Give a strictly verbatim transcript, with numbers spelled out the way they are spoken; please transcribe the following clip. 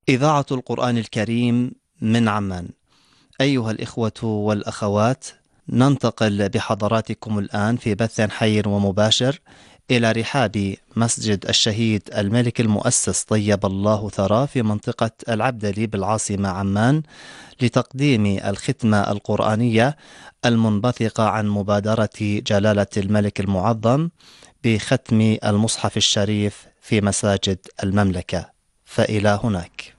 إذاعة القرآن الكريم من عمان. أيها الإخوة والأخوات، ننتقل بحضراتكم الآن في بث حي ومباشر إلى رحاب مسجد الشهيد الملك المؤسس طيب الله ثراه في منطقة العبدلي بالعاصمة عمان، لتقديم الختمة القرآنية المنبثقة عن مبادرة جلالة الملك المعظم بختم المصحف الشريف في مساجد المملكة. فإلى هناك.